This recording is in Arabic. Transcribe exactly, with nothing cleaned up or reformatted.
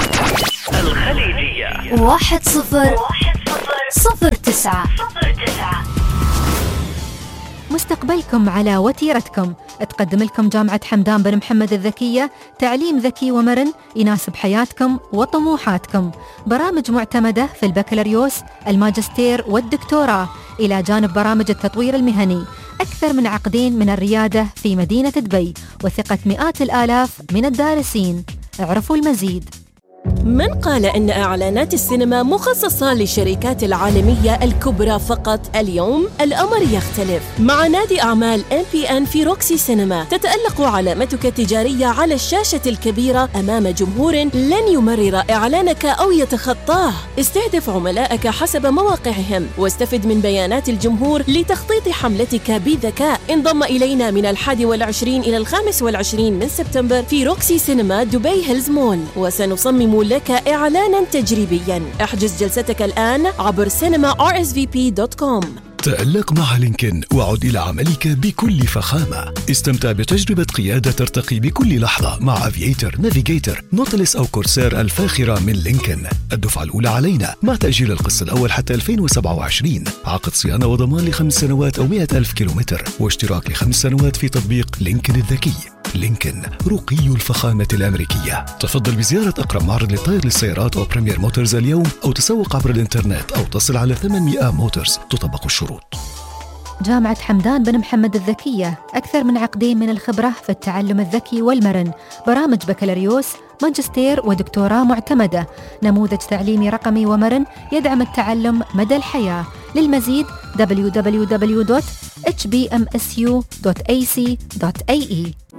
الخليجية واحد صفر صفر تسعة. مستقبلكم على وتيرتكم. تقدم لكم جامعة حمدان بن محمد الذكية تعليم ذكي ومرن يناسب حياتكم وطموحاتكم. برامج معتمدة في البكالوريوس، الماجستير والدكتوراه، إلى جانب برامج التطوير المهني. أكثر من عقدين من الريادة في مدينة دبي، وثقة مئات الآلاف من الدارسين. اعرفوا المزيد. من قال إن إعلانات السينما مخصصة للشركات العالمية الكبرى فقط؟ اليوم الأمر يختلف. مع نادي أعمال إم بي إن في روكسي سينما تتألق علامتك التجارية على الشاشة الكبيرة أمام جمهور لن يمرر إعلانك أو يتخطاه. استهدف عملائك حسب مواقعهم واستفد من بيانات الجمهور لتخطيط حملتك بذكاء. انضم إلينا من الحادي والعشرين إلى الخامس والعشرين من سبتمبر في روكسي سينما دبي هيلز مول، وسنصمم لك إعلانا تجريبيا. احجز جلستك الآن عبر سينما آر إس في بي دوت كوم. تألق مع لينكن وعد إلى عملك بكل فخامة. استمتع بتجربة قيادة ترتقي بكل لحظة مع أفييتر، نافيجيتر، نوتلس أو كورسير الفاخرة من لينكن. الدفعة الأولى علينا مع تأجيل القسط الأول حتى ألفين وسبعة وعشرين. عقد صيانة وضمان لخمس سنوات أو مئة ألف كيلومتر، واشتراك لخمس سنوات في تطبيق لينكن الذكي. لينكن، رقي الفخامة الأمريكية. تفضل بزيارة أقرب معرض للطائر للسيارات أو بريمير موتورز اليوم، أو تسوق عبر الإنترنت، أو تصل على ثمانمئة موتورز. تطبق الشروط. جامعة حمدان بن محمد الذكية، أكثر من عقدين من الخبرة في التعلم الذكي والمرن. برامج بكالوريوس، ماجستير ودكتوراه معتمدة. نموذج تعليمي رقمي ومرن يدعم التعلم مدى الحياة. للمزيد دبليو دبليو دبليو دوت إتش بي إم إس يو دوت إيه سي دوت إيه إي.